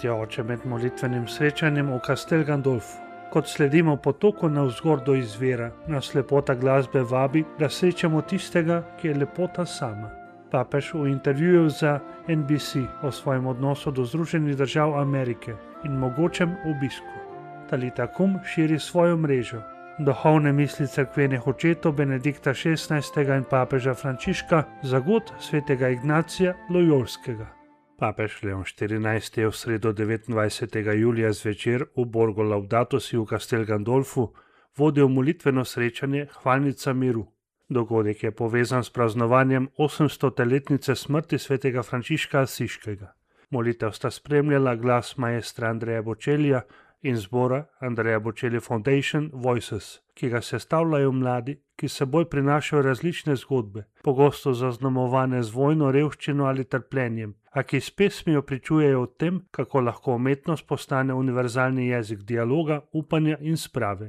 Sveti oče med molitvenim srečanjem v Castel Gandolfu. Kot sledimo potoku navzgor do izvira, nas lepota glasbe vabi, da srečamo tistega, ki je lepota sama. Papež v intervjuju za NBC o svojem odnosu do Združenih držav Amerike in mogočem obisku. Talita Kum širi svojo mrežo. Duhovne misli cerkvenih očetov Benedikta XVI. In papeža Frančiška za god svetega Ignacija Lojolskega. Papež Leon XIV. Je v sredo 29. julija zvečer v Borgo Laudato Si v Castel Gandolfu vodil molitveno srečanje Hvalnica miru. Dogodek je povezan s praznovanjem 800-letnice smrti svetega Frančiška Asiškega. Molitev sta spremljala glas maestra Andreja Bocellija in zbora Andrea Bocelli Foundation Voices, ki ga sestavljajo mladi, ki s seboj prinašajo različne zgodbe, pogosto zaznamovane z vojno, revščino ali trpljenjem, a ki s pesmijo pričujejo o tem, kako lahko umetnost postane univerzalni jezik dialoga, upanja in sprave.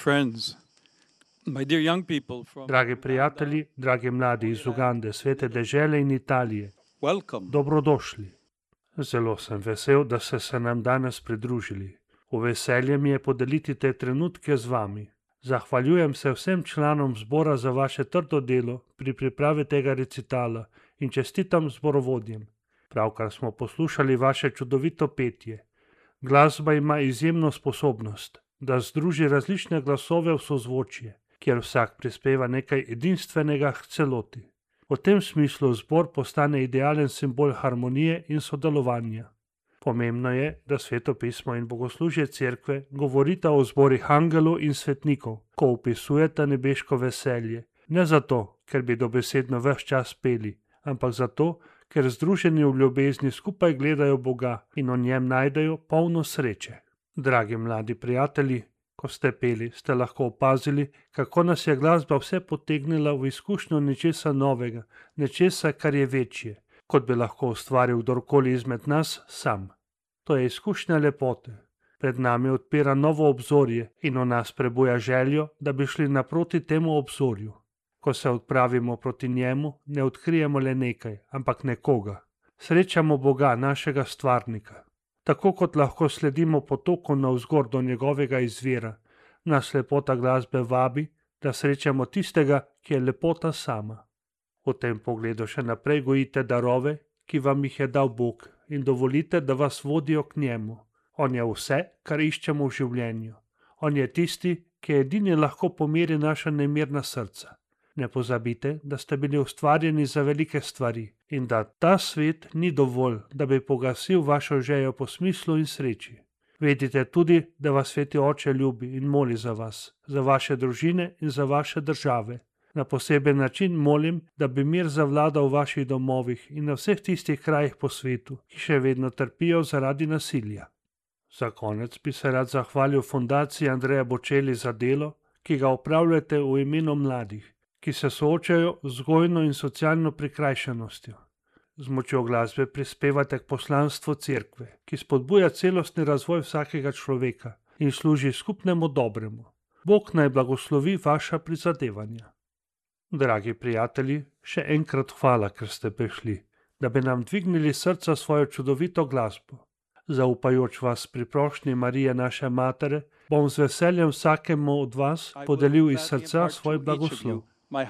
Dragi prijatelji, dragi mladi iz Ugande, Svete dežele in Italije, dobrodošli. Zelo sem vesel, da ste se nam danes pridružili. V veselje mi je podeliti te trenutke z vami. Zahvaljujem se vsem članom zbora za vaše trdo delo pri pripravi tega recitala in čestitam zborovodjem. Pravkar smo poslušali vaše čudovito petje. Glasba ima izjemno sposobnost, da združi različne glasove v sozvočje, kjer vsak prispeva nekaj edinstvenega k celoti. V tem smislu zbor postane idealen simbol harmonije in sodelovanja. Pomembno je, da Sveto pismo in bogoslužje cerkve govorita o zborih angelov in svetnikov, ko opisujeta nebeško veselje, ne zato, ker bi dobesedno ves čas peli, ampak zato, ker združeni v ljubezni skupaj gledajo Boga in o njem najdejo polno sreče. Dragi mladi prijatelji, ko ste peli, ste lahko opazili, kako nas je glasba vse potegnila v izkušnjo nečesa novega, nečesa, kar je večje, kot bi lahko ustvaril kdorkoli izmed nas sam. To je izkušnja lepote. Pred nami odpira novo obzorje in v nas prebuja željo, da bi šli naproti temu obzorju. Ko se odpravimo proti njemu, ne odkrijemo le nekaj, ampak nekoga. Srečamo Boga, našega stvarnika. Tako kot lahko sledimo potoku navzgor do njegovega izvira, nas lepota glasbe vabi, da srečamo tistega, ki je lepota sama. V tem pogledu še naprej gojite darove, ki vam jih je dal Bog, in dovolite, da vas vodijo k njemu. On je vse, kar iščemo v življenju. On je tisti, ki edini lahko pomiri naša nemirna srca. Ne pozabite, da ste bili ustvarjeni za velike stvari in da ta svet ni dovolj, da bi pogasil vašo željo po smislu in sreči. Vedite tudi, da vas Sveti Oče ljubi in moli za vas, za vaše družine in za vaše države. Na poseben način molim, da bi mir zavladal v vaših domovih in na vseh tistih krajih po svetu, ki še vedno trpijo zaradi nasilja. Za konec bi se rad zahvalil Fundaciji Andreja Bocelli za delo, ki ga opravljate v imenu mladih, ki se soočajo z vzgojno in socialno prikrajšanostjo. Z močjo glasbe prispevate k poslanstvu cerkve, ki spodbuja celostni razvoj vsakega človeka in služi skupnemu dobremu. Bog naj blagoslovi vaša prizadevanja. Dragi prijatelji, še enkrat hvala, ker ste prišli, da bi nam dvignili srca svojo čudovito glasbo. Zaupajoč vas pri prošnji Marije naše Matere, bom z veseljem vsakemu od vas podelil iz srca svoj blagoslov.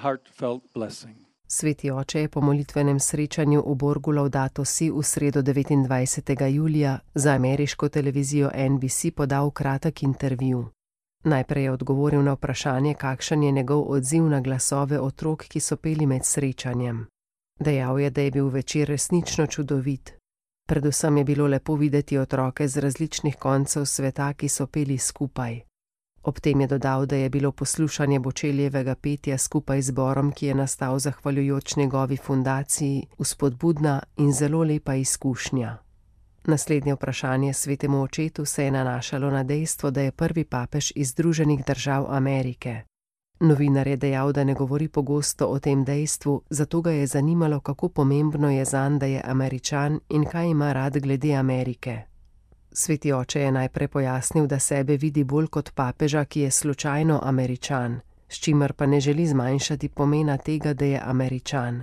Sveti oče je po molitvenem srečanju v Borgu Laudato Si v sredo 29. julija za ameriško televizijo NBC podal kratek intervju. Najprej je odgovoril na vprašanje, kakšen je njegov odziv na glasove otrok, ki so peli med srečanjem. Dejal je, da je bil večer resnično čudovit. Predvsem je bilo lepo videti otroke z različnih koncev sveta, ki so peli skupaj. Ob tem je dodal, da je bilo poslušanje Bocellijevega petja skupaj z zborom, ki je nastal zahvaljujoč njegovi fundaciji, vzpodbudna in zelo lepa izkušnja. Naslednje vprašanje Svetemu očetu se je nanašalo na dejstvo, da je prvi papež iz Združenih držav Amerike. Novinar je dejal, da ne govori pogosto o tem dejstvu, zato ga je zanimalo, kako pomembno je zanj, da je Američan in kaj ima rad glede Amerike. Sveti oče je najprej pojasnil, da sebe vidi bolj kot papeža, ki je slučajno Američan, s čimer pa ne želi zmanjšati pomena tega, da je Američan.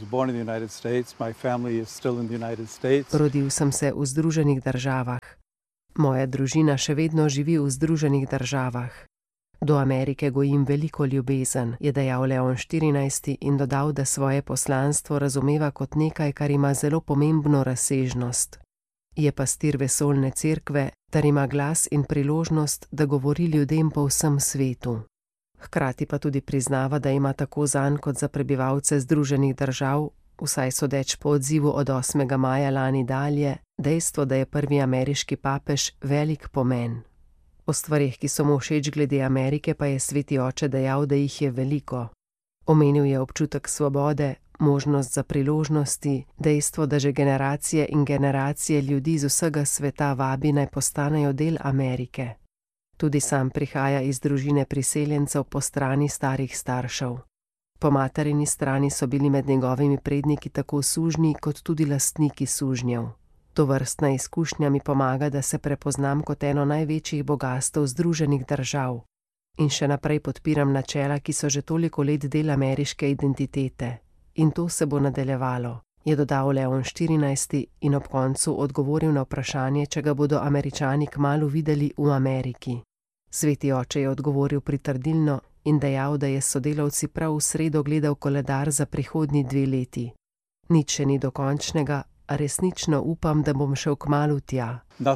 Rodil sem se v Združenih državah. Moja družina še vedno živi v Združenih državah. Do Amerike gojim veliko ljubezen, je dejal Leon XIV in dodal, da svoje poslanstvo razumeva kot nekaj, kar ima zelo pomembno razsežnost. Je pastir vesoljne cerkve, ter ima glas in priložnost, da govori ljudem po vsem svetu. Hkrati pa tudi priznava, da ima tako zanj kot za prebivalce Združenih držav, vsaj sodeč po odzivu od 8. maja lani dalje, dejstvo, da je prvi ameriški papež, velik pomen. O stvareh, ki so mu všeč glede Amerike, pa je sveti oče dejal, da jih je veliko. Omenil je občutek svobode, možnost za priložnosti, dejstvo, da že generacije in generacije ljudi z vsega sveta vabi naj postanejo del Amerike. Tudi sam prihaja iz družine priseljencev po strani starih staršev. Po materini strani so bili med njegovimi predniki tako sužnji kot tudi lastniki sužnjev. Tovrstna izkušnja mi pomaga, da se prepoznam kot eno največjih bogastev Združenih držav. In še naprej podpiram načela, ki so že toliko let del ameriške identitete. In to se bo nadaljevalo, je dodal Leon XIV in ob koncu odgovoril na vprašanje, če ga bodo Američani kmalu videli v Ameriki. Sveti oče je odgovoril pritrdilno in dejal, da je s sodelavci prav v sredo gledal koledar za prihodnji 2 leti. Nič še ni dokončnega, a resnično upam, da bom šel kmalu tja.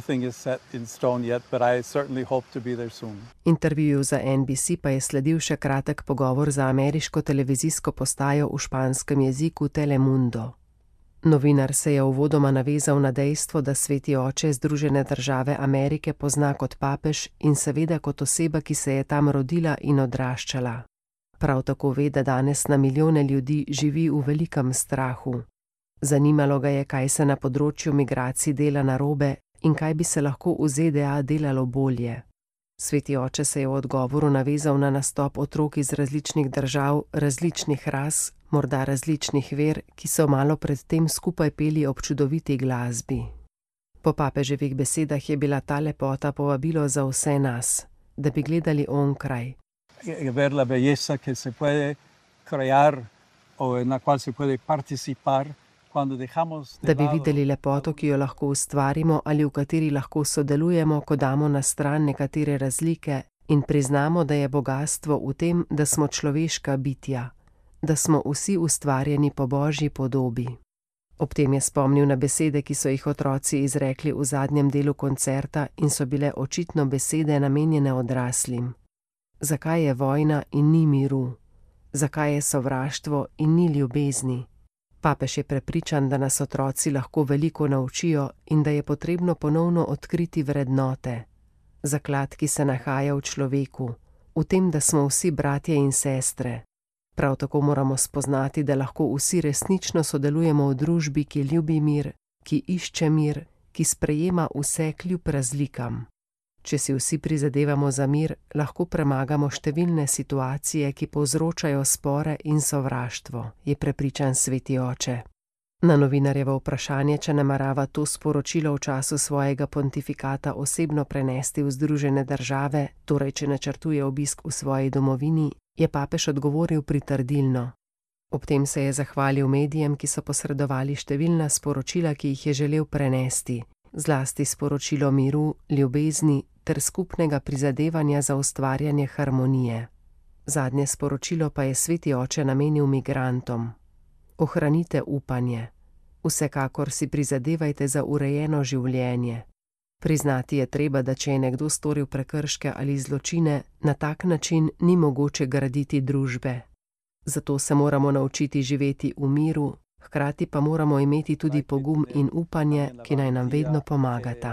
Intervjuju za NBC pa je sledil še kratek pogovor za ameriško televizijsko postajo v španskem jeziku Telemundo. Novinar se je uvodoma navezal na dejstvo, da sveti oče Združene države Amerike pozna kot papež in seveda kot oseba, ki se je tam rodila in odraščala. Prav tako ve, da danes na milijone ljudi živi v velikem strahu. Zanimalo ga je, kaj se na področju migracij dela narobe in kaj bi se lahko v ZDA delalo bolje. Sveti oče se je v odgovoru navezal na nastop otrok iz različnih držav, različnih ras, morda različnih ver, ki so malo pred tem skupaj peli ob čudoviti glasbi. Po papeževih besedah je bila ta lepota povabilo za vse nas, da bi gledali onkraj. Ver la belleza que se puede crear o en la cual se puede participar. Da bi videli lepoto, ki jo lahko ustvarimo ali v kateri lahko sodelujemo, ko damo na stran nekatere razlike in priznamo, da je bogastvo v tem, da smo človeška bitja, da smo vsi ustvarjeni po Božji podobi. Ob tem je spomnil na besede, ki so jih otroci izrekli v zadnjem delu koncerta in so bile očitno besede namenjene odraslim. Zakaj je vojna in ni miru? Zakaj je sovraštvo in ni ljubezni? Papež je prepričan, da nas otroci lahko veliko naučijo in da je potrebno ponovno odkriti vrednote. Zaklad, ki se nahaja v človeku, v tem, da smo vsi bratje in sestre. Prav tako moramo spoznati, da lahko vsi resnično sodelujemo v družbi, ki ljubi mir, ki išče mir, ki sprejema vse kljub razlikam. Če si vsi prizadevamo za mir, lahko premagamo številne situacije, ki povzročajo spore in sovraštvo, je prepričan sveti oče. Na novinarjevo vprašanje, če namerava to sporočilo v času svojega pontifikata osebno prenesti v Združene države, torej če načrtuje obisk v svoji domovini, je papež odgovoril pritrdilno. Ob tem se je zahvalil medijem, ki so posredovali številna sporočila, ki jih je želel prenesti, zlasti sporočilo miru, ljubezni ter skupnega prizadevanja za ustvarjanje harmonije. Zadnje sporočilo pa je sveti oče namenil migrantom. Ohranite upanje. Vsekakor si prizadevajte za urejeno življenje. Priznati je treba, da če je nekdo storil prekrške ali zločine, na tak način ni mogoče graditi družbe. Zato se moramo naučiti živeti v miru, hkrati pa moramo imeti tudi pogum in upanje, ki naj nam vedno pomagata.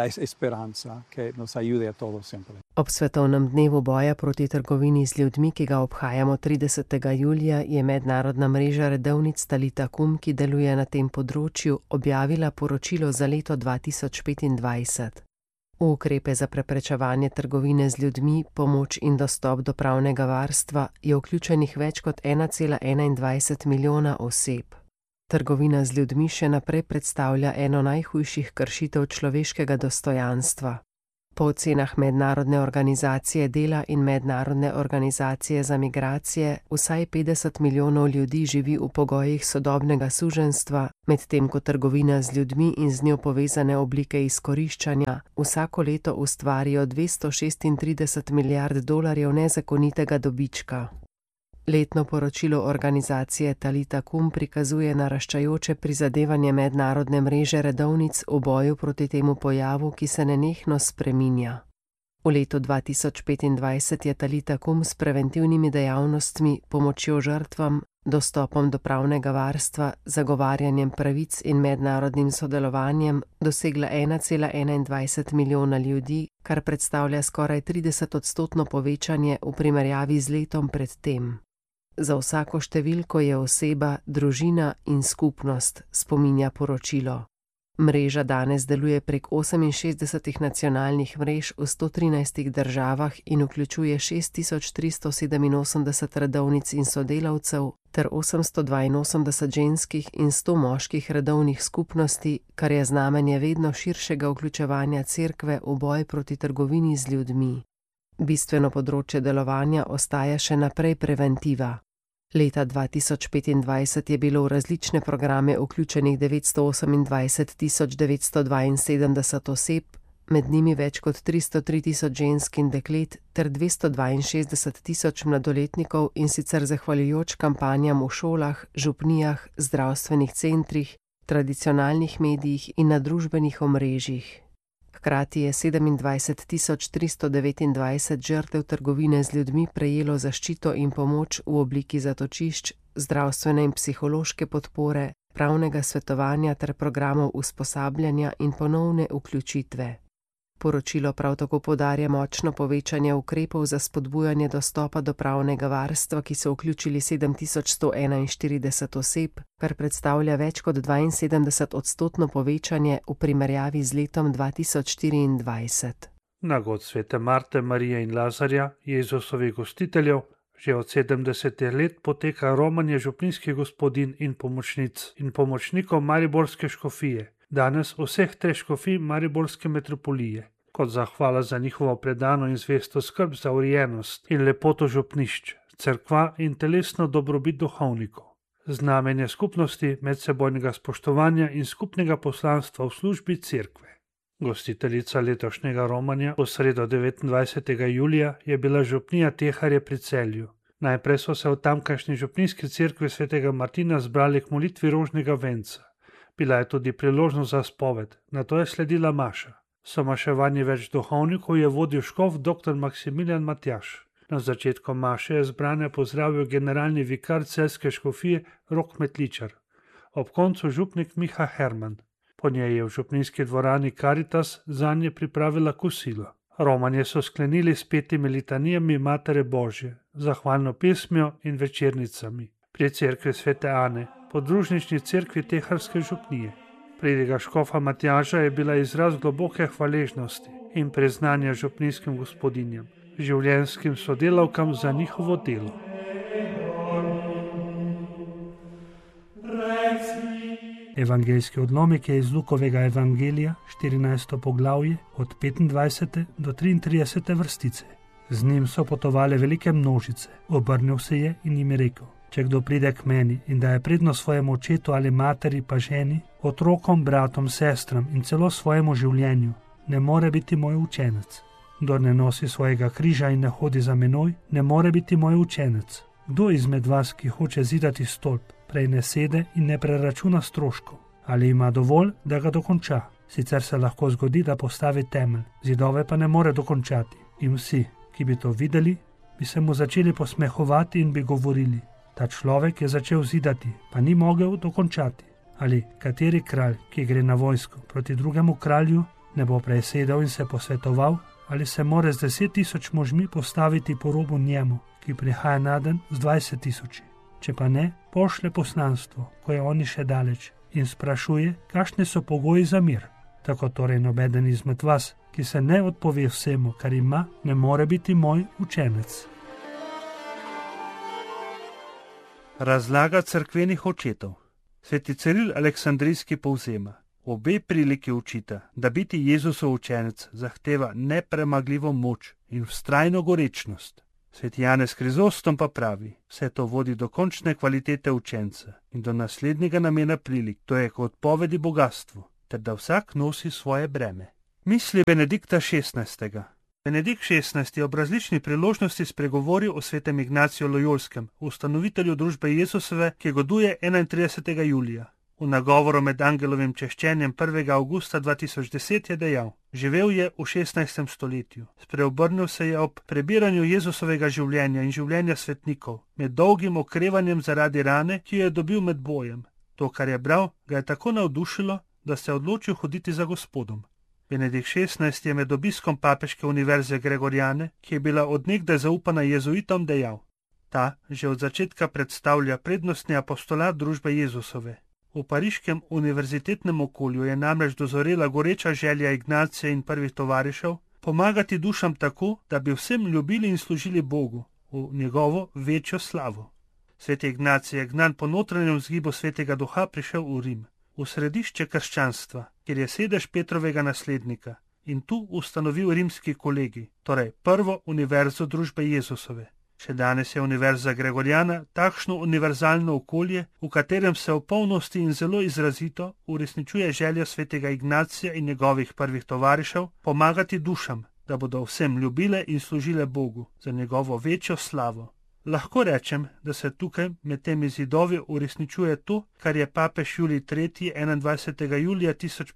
Ob svetovnem dnevu boja proti trgovini z ljudmi, ki ga obhajamo 30. julija, je mednarodna mreža redovnic Talita Kum, ki deluje na tem področju, objavila poročilo za leto 2025. V ukrepe za preprečevanje trgovine z ljudmi, pomoč in dostop do pravnega varstva je vključenih več kot 1,21 milijona oseb. Trgovina z ljudmi še naprej predstavlja eno najhujših kršitev človeškega dostojanstva. Po ocenah Mednarodne organizacije dela in Mednarodne organizacije za migracije vsaj 50 milijonov ljudi živi v pogojih sodobnega suženjstva, medtem ko trgovina z ljudmi in z njo povezane oblike izkoriščanja vsako leto ustvarijo $236 milijard nezakonitega dobička. Letno poročilo organizacije Talita Kum prikazuje naraščajoče prizadevanje mednarodne mreže redovnic v boju proti temu pojavu, ki se nenehno spreminja. V letu 2025 je Talita Kum s preventivnimi dejavnostmi, pomočjo žrtvam, dostopom do pravnega varstva, zagovarjanjem pravic in mednarodnim sodelovanjem dosegla 1,21 milijona ljudi, kar predstavlja skoraj 30% povečanje v primerjavi z letom pred tem. Za vsako številko je oseba, družina in skupnost, spominja poročilo. Mreža danes deluje prek 68 nacionalnih mrež v 113 državah in vključuje 6387 redovnic in sodelavcev ter 882 ženskih in 100 moških redovnih skupnosti, kar je znamenje vedno širšega vključevanja cerkve v boj proti trgovini z ljudmi. Bistveno področje delovanja ostaja še naprej preventiva. Leta 2025 je bilo v različne programe vključenih 928 972 oseb, med njimi več kot 303 tisoč žensk in deklet ter 262 tisoč mladoletnikov, in sicer zahvaljujoč kampanjam v šolah, župnijah, zdravstvenih centrih, tradicionalnih medijih in na družbenih omrežjih. Hkrati je 27 329 žrtev trgovine z ljudmi prejelo zaščito in pomoč v obliki zatočišč, zdravstvene in psihološke podpore, pravnega svetovanja ter programov usposabljanja in ponovne vključitve. Poročilo prav tako poudarja močno povečanje ukrepov za spodbujanje dostopa do pravnega varstva, ki so vključili 7141 oseb, kar predstavlja več kot 72% povečanje v primerjavi z letom 2024. Na god svete Marte, Marije in Lazarja, Jezusovih gostiteljev, že od 70 let poteka romanje župnijskih gospodin in pomočnic in pomočnikov mariborske škofije, danes vseh treh škofij mariborske metropolije, kot zahvala za njihovo predano in zvesto skrb za urejenost in lepoto župnišč, cerkva in telesno dobrobit duhovnikov. Znamenje skupnosti, medsebojnega spoštovanja in skupnega poslanstva v službi cerkve. Gostiteljica letošnjega romanja v sredo 29. julija je bila župnija Teharje pri Celju. Najprej so se v tamkajšnji župnijski cerkvi svetega Martina zbrali k molitvi rožnega venca. Bila je tudi priložnost za spoved, nato je sledila maša. Somaševanje več duhovnikov je vodil škof dr. Maksimilijan Matjaž. Na začetku maše je zbrane pozdravil generalni vikar celjske škofije Rok Metličar. Ob koncu župnik Miha Herman. Po njej je v župninski dvorani Karitas zanje pripravila kosilo. Romanje so sklenili s 5 litanijami Matere Božje, zahvalno pesmijo in večernicami. Pri cerkvi svete Ane, podružnični cerkvi Teharske župnije. Pridiga škofa Matjaža je bila izraz globoke hvaležnosti in priznanja župnijskim gospodinjam, življenjskim sodelavkam za njihovo delo. Evangeljski odlomek je iz Lukovega evangelija, 14. poglavje, od 25. do 33. vrstice. Z njim so potovale velike množice, obrnil se je in jim je rekel: če kdo pride k meni in daje prednost svojemu očetu ali materi pa ženi, otrokom, bratom, sestram in celo svojemu življenju, ne more biti moj učenec. Kdor ne nosi svojega križa in ne hodi za menoj, ne more biti moj učenec. Kdo izmed vas, ki hoče zidati stolp, prej ne sede in ne preračuna stroškov, ali ima dovolj, da ga dokonča? Sicer se lahko zgodi, da postavi temelj, zidove pa ne more dokončati. In vsi, ki bi to videli, bi se mu začeli posmehovati in bi govorili: ta človek je začel zidati, pa ni mogel dokončati. Ali kateri kralj, ki gre na vojsko proti drugemu kralju, ne bo prej sedel in se posvetoval, ali se more z 10 000 možmi postaviti po robu njemu, ki prihaja naden z 20 000. Če pa ne, pošle poslanstvo, ko je oni še daleč, in sprašuje, kakšne so pogoji za mir. Tako torej nobeden izmed vas, ki se ne odpove vsemu, kar ima, ne more biti moj učenec. Razlaga cerkvenih očetov. Sveti Ciril Aleksandrijski povzema: Obe priliki učita, da biti Jezusov učenec zahteva nepremagljivo moč in vztrajno gorečnost. Sveti Janez Krizostom pa pravi, vse to vodi do končne kvalitete učenca in do naslednjega namena prilik, to je k odpovedi bogatstvu, ter da vsak nosi svoje breme. Misli Benedikta XVI. Benedikt XVI. Je ob različnih priložnosti spregovoril o svetem Ignaciju Lojolskem, ustanovitelju družbe Jezusove, ki goduje 31. julija. V nagovoru med angelovim češčenjem 1. avgusta 2010 je dejal: živel je v 16. stoletju, spreobrnil se je ob prebiranju Jezusovega življenja in življenja svetnikov, med dolgim okrevanjem zaradi rane, ki jo je dobil med bojem. To, kar je bral, ga je tako navdušilo, da se je odločil hoditi za Gospodom. Benedikt XVI. Je med obiskom papeške univerze Gregoriane, ki je bila od nekdaj zaupana jezuitom, dejal: ta že od začetka predstavlja prednostni apostolat družbe Jezusove. V pariškem univerzitetnem okolju je namreč dozorela goreča želja Ignacija in prvih tovarišev pomagati dušam tako, da bi vsem ljubili in služili Bogu v njegovo večjo slavo. Sveti Ignacij je gnan po notranjem vzgibu Svetega Duha prišel v Rim, v središče krščanstva, kjer je sedež Petrovega naslednika, in tu ustanovil rimski kolegij, torej prvo univerzo družbe Jezusove. Še danes je univerza Gregoriana takšno univerzalno okolje, v katerem se v polnosti in zelo izrazito uresničuje želja svetega Ignacija in njegovih prvih tovarišev pomagati dušam, da bodo vsem ljubile in služile Bogu za njegovo večjo slavo. Lahko rečem, da se tukaj med temi zidovi uresničuje to, kar je papež Julij III. 21. julija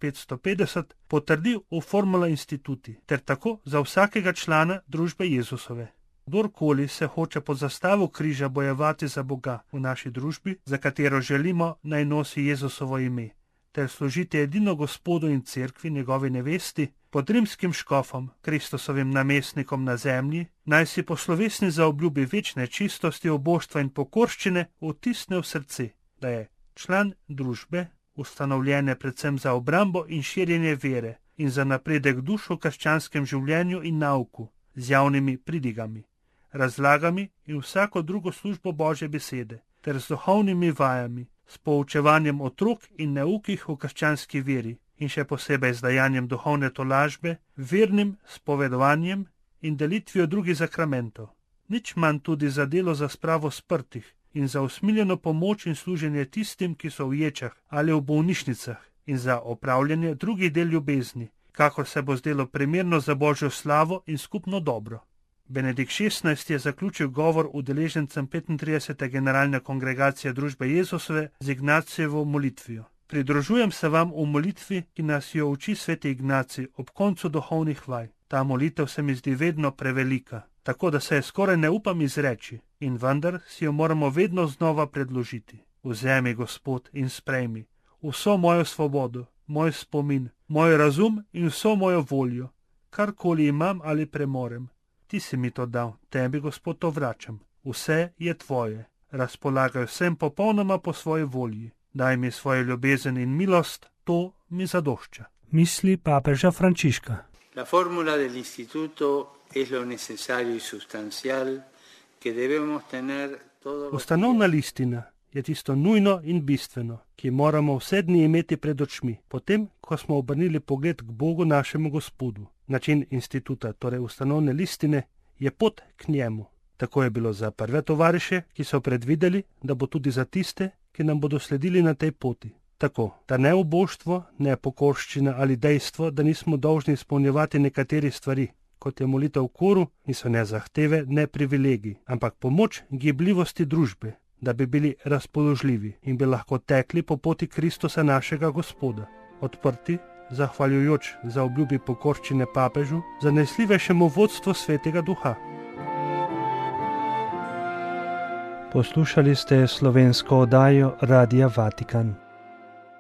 1550 potrdil v Formula Instituti, ter tako za vsakega člana družbe Jezusove. Kdorkoli se hoče pod zastavo križa bojevati za Boga v naši družbi, za katero želimo, naj nosi Jezusovo ime, ter služiti edino Gospodu in cerkvi, njegovi nevesti, pod rimskim škofom, Kristusovim namestnikom na zemlji, naj si po slovesni zaobljubi večne čistosti, oboštva in pokorščine vtisne v srce, da je član družbe, ustanovljene predvsem za obrambo in širjenje vere in za napredek duš v krščanskem življenju in nauku, z javnimi pridigami, razlagami in vsako drugo službo Božje besede, ter z duhovnimi vajami, s poučevanjem otrok in neukih v krščanski veri in še posebej z dajanjem duhovne tolažbe, vernim spovedovanjem in delitvijo drugih zakramentov. Nič manj tudi za delo za spravo sprtih in za usmiljeno pomoč in služenje tistim, ki so v ječah ali v bolnišnicah, in za opravljanje drugih del ljubezni, kakor se bo zdelo primerno za Božjo slavo in skupno dobro. Benedikt XVI. Je zaključil govor udeležencem 35. generalne kongregacije družbe Jezusove z Ignacijevo molitvijo. Pridružujem se vam v molitvi, ki nas jo uči sveti Ignacij ob koncu duhovnih vaj. Ta molitev se mi zdi vedno prevelika, tako da se je skoraj ne upam izreči, in vendar si jo moramo vedno znova predložiti. Vzemi, Gospod, in sprejmi vso mojo svobodo, moj spomin, moj razum in vso mojo voljo, karkoli imam ali premorem. Ti si mi to dal, tebi, Gospod, to vračam. Vse je tvoje, razpolagaj vsem popolnoma po svoji volji. Daj mi svojo ljubezen in milost, to mi zadošča. Misli papeža Frančiška. La formula del instituto es lo necesario y sustancial que debemos tener todos. Ustanovna listina je tisto nujno in bistveno, ki moramo vse dni imeti pred očmi, potem, ko smo obrnili pogled k Bogu našemu Gospodu. Način instituta, torej ustanovne listine, je pot k njemu. Tako je bilo za prve tovariše, ki so predvideli, da bo tudi za tiste, ki nam bodo sledili na tej poti. Tako, da ne uboštvo, ne pokorščina ali dejstvo, da nismo dolžni izpolnjevati nekaterih stvari, kot je molitev v koru, niso ne zahteve, ne privilegij, ampak pomoč gibljivosti družbe, da bi bili razpoložljivi in bi lahko tekli po poti Kristusa našega Gospoda, odprti, zahvaljujoč za obljubi pokorščine papežu, zanesljivejšemu vodstvu Svetega Duha. Poslušali ste slovensko oddajo Radia Vatikan.